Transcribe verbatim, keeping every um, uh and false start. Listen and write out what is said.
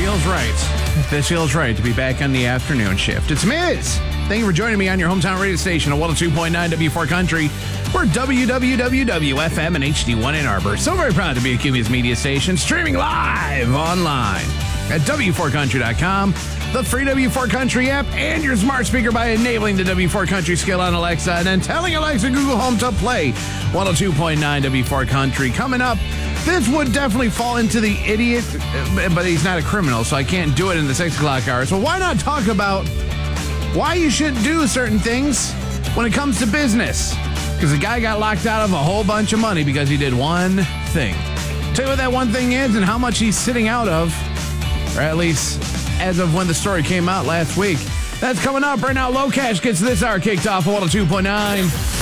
feels right. This feels right to be back on the afternoon shift. It's Miz. Thank you for joining me on your hometown radio station at one oh two point nine W four Country. We're W W W W F M and H D one Ann Arbor. So very proud to be a Q M's media station, streaming live online at W four country dot com, the free W four Country app, and your smart speaker by enabling the W four Country skill on Alexa and then telling Alexa Google Home to play one oh two point nine W four Country. Coming up, this would definitely fall into the idiot, but he's not a criminal, so I can't do it in the six o'clock hour. So why not talk about why you should do certain things when it comes to business? Because the guy got locked out of a whole bunch of money because he did one thing. Tell you what that one thing is and how much he's sitting out of, or at least as of when the story came out last week. That's coming up right now. Low Cash gets this hour kicked off at one oh two point nine.